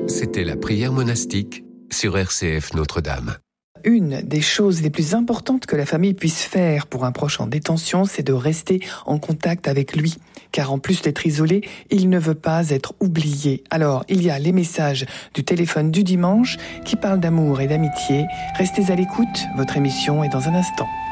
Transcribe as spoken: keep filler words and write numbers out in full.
C'était la prière monastique sur R C F Notre-Dame. Une des choses les plus importantes que la famille puisse faire pour un proche en détention, c'est de rester en contact avec lui. Car en plus d'être isolé, il ne veut pas être oublié. Alors, il y a les messages du téléphone du dimanche qui parlent d'amour et d'amitié. Restez à l'écoute, votre émission est dans un instant.